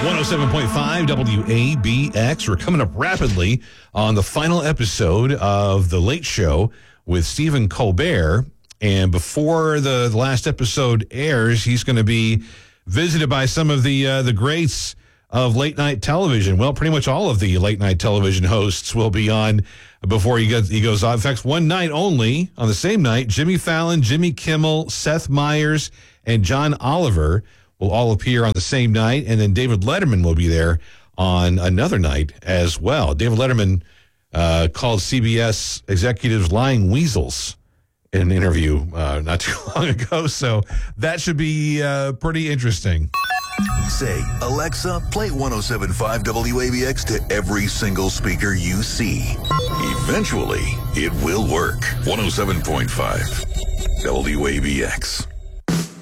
107.5 WABX. We're coming up rapidly on the final episode of The Late Show with Stephen Colbert. And before the last episode airs, he's going to be visited by some of the greats of late night television. Well, pretty much all of the late night television hosts will be on before he goes off. In fact, one night only, on the same night, Jimmy Fallon, Jimmy Kimmel, Seth Meyers, and John Oliver will all appear on the same night. And then David Letterman will be there on another night as well. David Letterman called CBS executives lying weasels in an interview not too long ago. So that should be pretty interesting. Say, Alexa, play 107.5 WABX to every single speaker you see. Eventually, it will work. 107.5 WABX.